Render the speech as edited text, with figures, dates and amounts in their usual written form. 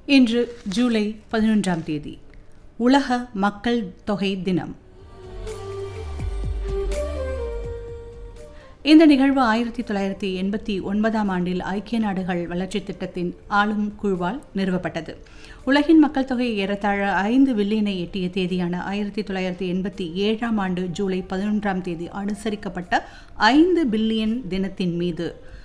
இன்று ஜூலை 11ஆம் தேதி உலக மக்கள் தொகை தினம். இந்த நிகழ்வு 1989ஆம் ஆண்டில் ஐக்கிய நாடுகள் வளர்ச்சி திட்டத்தின் ஆளும் குழுவால் நிறுவப்பட்டது. உலகின் மக்கள் தொகை ஏறத்தாழ 5 பில்லியனை எட்டிய தேதியான 1987ஆம் ஆண்டு ஜூலை 11ஆம் தேதி அனுசரிக்கப்பட்ட 5 பில்லியன் தினத்தின் மீது